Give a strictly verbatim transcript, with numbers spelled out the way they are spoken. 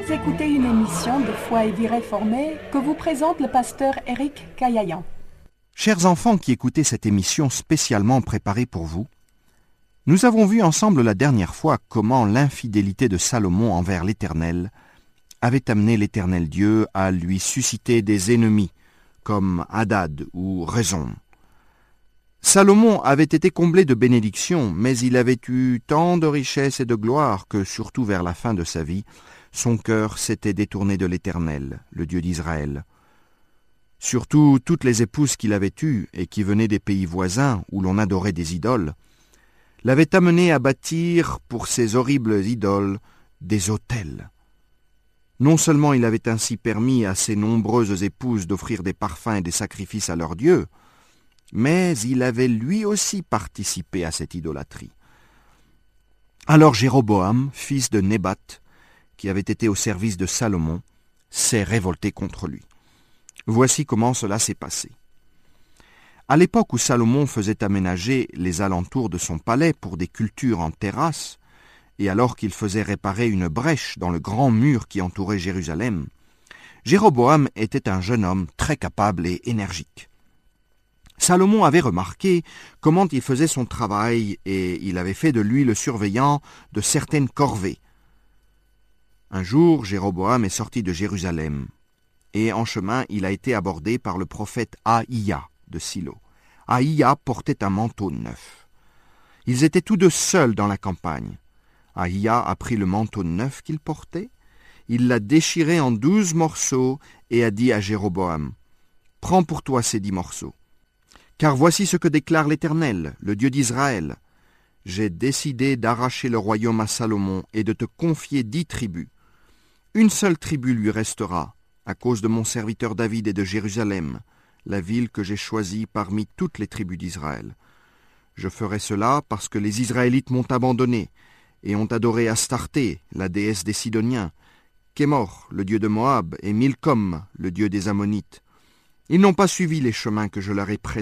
Vous écoutez une émission de Foi et Vie Réformée que vous présente le pasteur Éric Caillayan. Chers enfants qui écoutez cette émission spécialement préparée pour vous, nous avons vu ensemble la dernière fois comment l'infidélité de Salomon envers l'Éternel avait amené l'Éternel Dieu à lui susciter des ennemis comme Hadad ou Rezon. Salomon avait été comblé de bénédictions, mais il avait eu tant de richesses et de gloire que, surtout vers la fin de sa vie, son cœur s'était détourné de l'Éternel, le Dieu d'Israël. Surtout toutes les épouses qu'il avait eues et qui venaient des pays voisins où l'on adorait des idoles, l'avaient amené à bâtir pour ces horribles idoles des autels. Non seulement il avait ainsi permis à ces nombreuses épouses d'offrir des parfums et des sacrifices à leur Dieu, mais il avait lui aussi participé à cette idolâtrie. Alors Jéroboam, fils de Nébat, qui avait été au service de Salomon, s'est révolté contre lui. Voici comment cela s'est passé. À l'époque où Salomon faisait aménager les alentours de son palais pour des cultures en terrasse, et alors qu'il faisait réparer une brèche dans le grand mur qui entourait Jérusalem, Jéroboam était un jeune homme très capable et énergique. Salomon avait remarqué comment il faisait son travail et il avait fait de lui le surveillant de certaines corvées. Un jour, Jéroboam est sorti de Jérusalem et en chemin, il a été abordé par le prophète Ahiya de Silo. Ahiya portait un manteau neuf. Ils étaient tous deux seuls dans la campagne. Ahiya a pris le manteau neuf qu'il portait, il l'a déchiré en douze morceaux et a dit à Jéroboam, « Prends pour toi ces dix morceaux. Car voici ce que déclare l'Éternel, le Dieu d'Israël. J'ai décidé d'arracher le royaume à Salomon et de te confier dix tribus. Une seule tribu lui restera, à cause de mon serviteur David et de Jérusalem, la ville que j'ai choisie parmi toutes les tribus d'Israël. Je ferai cela parce que les Israélites m'ont abandonné et ont adoré Astarté, la déesse des Sidoniens, Kémor, le dieu de Moab, et Milcom, le dieu des Ammonites. Ils n'ont pas suivi les chemins que je leur ai prescrits.